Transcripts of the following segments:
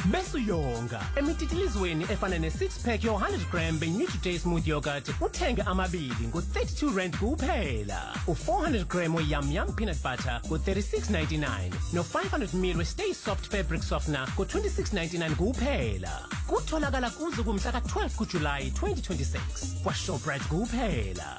Bese uyonga emititilizweni efana ne6 pack yo 100 gram beNutriday smooth yogurt uthenge amabili ngo32 rand kuphela. U400 gram yum yum peanut butter ngo36.99 no 500 ml Stay Soft fabric softener ngo26.99 kuphela. Kutholakala kuze kumhla ka12 kuJuly 2026 kwa Shoprite kuphela.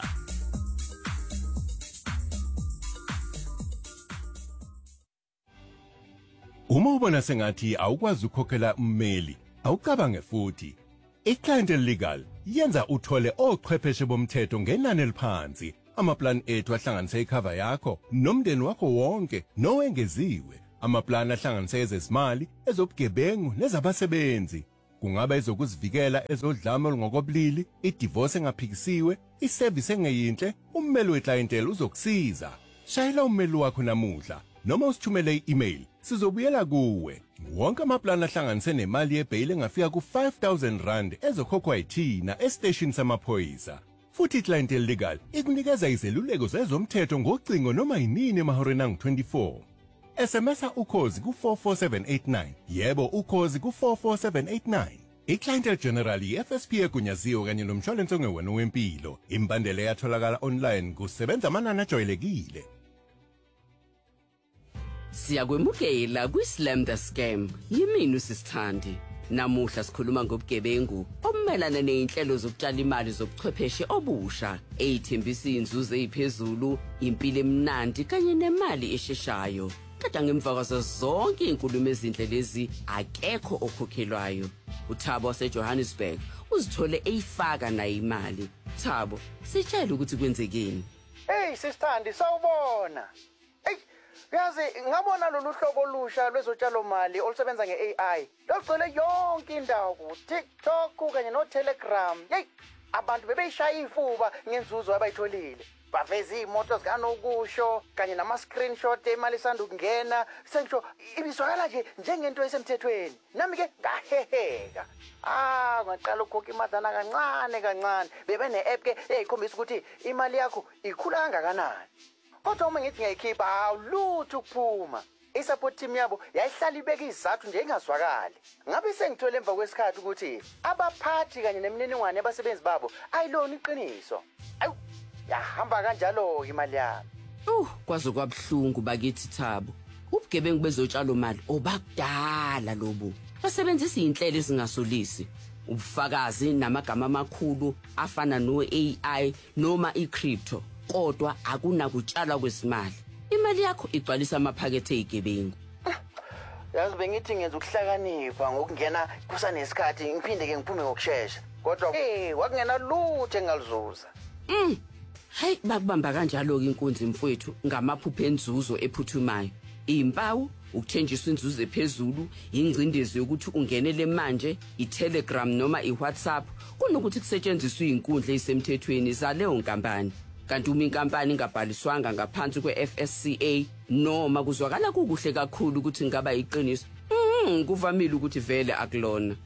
Uma ubona sengathi awukwazi ukukhokhela ummeli, awucabange futhi. iClientele Legal yenza uthole ochwepheshe bomthetho ngenani eliphansi. Amaplan ethu ahlanganise icover yakho nomndeni wakho wonke nowengeziwe. Amaplan ahlanganise ezezimali, ezobugebengu nezabasebenzi. Kungaba ezokuzivikela ezodlame olungokobulili, idivorce engaphikisiwe, iservice engeyinhle, ummeli weClientele uzokusiza. Shayela ummeli wakho namuhla noma usithumele i-email. Sizobuyela kuwe. Wonke amaplan ahlanganise nemali yebail engafika ku5,000 rand ezokhokhwa yithina estation samaphoyisa. Futhi iClientele Legal ikunikeza izeluleko zezomthetho ngocingo noma yinini emahoreni angu-24. SMSa ukhozi ku44789. Yebo ukhozi ku44789. iClientele General iFSP egunyaziwe kanye nomshwalense ongewona wempilo. Imbandela yatholakala online kusebenza amanani ajwayelekile. Siyakwemukela kwiSlam the Scam. Yimini usithandi. Namuhla sikhuluma ngobugebengu obumelana nezinhlelo zokutshala imali zobuchwepheshe obusha, ezithembisa inzuzo eziphezulu, impilo emnandi kanye nemali esheshayo. Kodwa ngemva kwazo zonke izinkulumo ezinhle lezi akekho okhokhelwayo. uThabo waseJohannesburg uzithole eyifaka nayo imali. Thabo, sitshela ukuthi kwenzekeni. Hey sisithandi sawubona. Hey yazi ngabona lolu hlobo olusha lwezotshalo mali olusebenza ngeAI. Logcwele yonke indawo ku TikTok kanye no Telegram. Hey abantu bebeyishaya ifuba ngenzuzo abayitholile. Baveza imoto zikanokusho kanye nama screenshot emali sandukungena. Sengisho ibizwakala nje njengento esemthethweni. Nami ke ngaheheka. Ngaqala ukukhokha imadana kancane. Bebe ne-app ke eyikhombisa ukuthi imali yakho ikhula kangakanani. Kodwa uma ngithi ngiyayikhipha awulutho ukuphuma. I-support team yabo yayihlala ibeka izathu nje ingazwakali. Ngabe sengithole emva kwesikhathi ukuthi abaphathi kanye nemininingwane yabasebenzi babo ayilona iqiniso. Ayu yahamba kanjalo imali yami. Kwaze kwabhlungu bakithi Thabo. Ubugebengu bezotshalo mali obakudala lobu. Basebenzisa izinhlelo ezingasolisi. Ubufakazi namagama amakhulu afana no-AI noma i-crypto. Kodwa akunakutshalwa kwesimali. Imali yakho igcwalisa amaphakethe ezigebengu. Yazi bengithi ngenza ukuhlakanipha ngokungena kusanesikhathi ngiphinde ke ngiphume ngokusheshsha. Kodwa wakungena lutho engalizuza. Hey bakubamba kanjalo ke inkunzi mfowethu ngamaphupho enzuzo ephuthumayo. Impawu ukuthenjiswa inzuzo ephezulu, ingcindezi yokuthi ungenele manje, iTelegram noma iWhatsApp kunokuthi kusetshenziswe izinkundla ezisemthethweni zaleyo nkampani. Kanti uma inkampani ingabhaliswanga ngaphansi kweFSCA noma kuzwakala kukuhle kakhulu ukuthi ngaba iqiniso, kuvamile ukuthi vele akulona.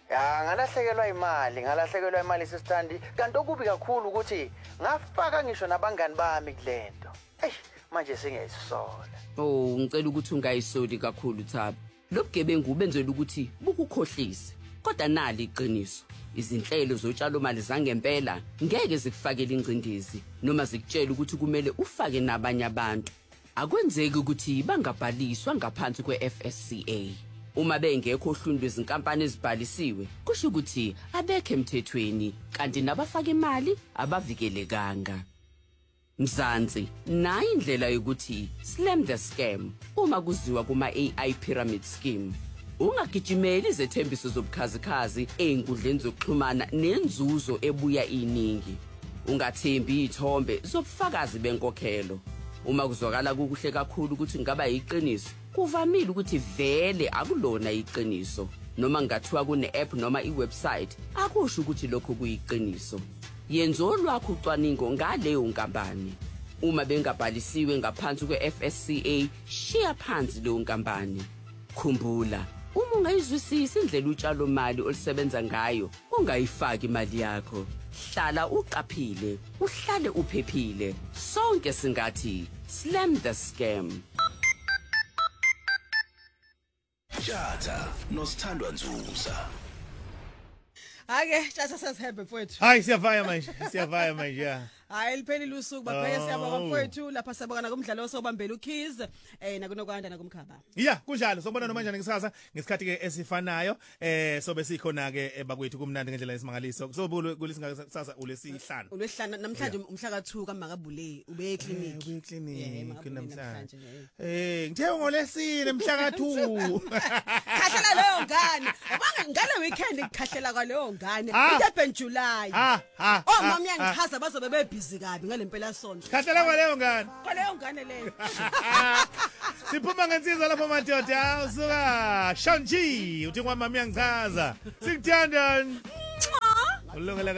Ngalahlekelwa imali sisithandi kanti okubi kakhulu ukuthi ngafaka ngisho nabangani bami kulento. Manje singeyisola. Ngicela ukuthi ungayisoli kakhulu Thabo. Lobugebengu benzela ukuthi bukukhohlise. Kodwa nali iqiniso. Izinhlelo zotshalo mali zangempela ngeke zikufakele ingcindezi noma zikutshela ukuthi kumele ufake nabanye abantu. Akwenzeki ukuthi bangabhaliswa ngaphansi kweFSCA. Uma bengekho ohlwini lwezinkampani ezibhalisiwe, kusho ukuthi abekho emthethweni kanti nabafaka imali abavikelekanga. Mzansi, nayo indlela yokuthi slam the scam uma kuziwa kuma-AI pyramid scheme. Ungagijimeli izethembiso zobukhazikhazi ezinkundleni zokuxhumana nenzuzo ebuya iningi. Ungathembi izithombe zobufakazi benkokhelo. Uma kuzwakala kukuhle kakhulu ukuthi ngaba yiqiniso, kuvamile ukuthi vele akulona iqiniso. Noma ngathiwa kune-app noma iwebsite, akusho ukuthi lokho kuyiqiniso. Yenza olwakho ucwaningo ngaleyo nkampani. Uma bengabhalisiwe ngaphansi kweFSCA, shiya phansi leyo nkampani. Khumbula, uma ungayizwisisi indlela utshalo mali olisebenza ngayo, ungayifaki imali yakho. Hlala uqaphile, uhlale uphephile. Sonke singathi slam the scam. Shata noSithandwa Nzuza. Ake thatha sesihebe mfowethu. Hayi siyavaya manje ya. Hayi liphelile usuku bapheke siyabonga mfowethu lapha siyabonga kumdlalo osobambela uKiz nakunokwanda nakumkhaba. Yeah kunjalo sobona nomanje ngisasa ngesikhathi ke esifanayo sobe sikhona ke bakwethu kumnandi ngendlela esimangaliso sobulu kulisingaka ulesihlanu. Ulwesihlanu namhlanje umhla ka2 kaMakabule ube eclinic. Ube eclinic namhlanje. Ngithe ngolesine mhla ka2. Khahlela leyo ngane. Abanga ngale weekend ngikhahlela kwaleyo ngane. IDurban July. Oh mama yangichaza bazobe bebhizi kabi ngalempela sonto. Khahlela kwaleyo ngane. Kwaleyo ngane leyo. Siphuma ngensizwa lapha madoda usuka Shanji uthi kwamama yangichaza. Sikuthanda. Ulungela